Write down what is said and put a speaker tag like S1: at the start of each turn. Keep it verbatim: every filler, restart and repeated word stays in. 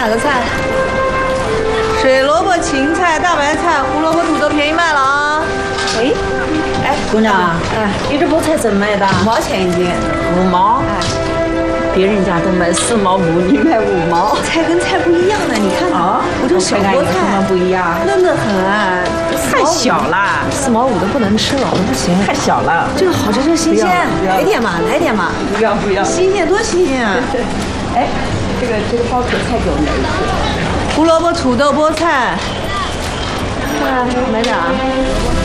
S1: 哪个菜？水萝卜、芹菜、大白菜、胡萝卜、土豆便宜卖了啊！
S2: 哎，哎，姑娘啊，哎，你这菠菜怎么卖的？
S1: 五毛钱一斤。
S2: 五毛？哎，别人家都卖四毛五，你卖五毛？
S1: 菜跟菜不一样的，你看看，
S2: 啊，
S1: 我这小菠菜
S2: 什么不一样？
S1: 嫩得很，
S2: 太小了，
S1: 四毛五的不能吃，老的不行。
S2: 太小了，
S1: 这个好吃，这个新鲜，来点嘛，来点嘛。
S2: 不要不要，
S1: 新鲜多新鲜啊！
S2: 哎，这个这个包韭菜给我来一个。
S1: 胡萝卜、土豆、菠菜，啊，买点啊。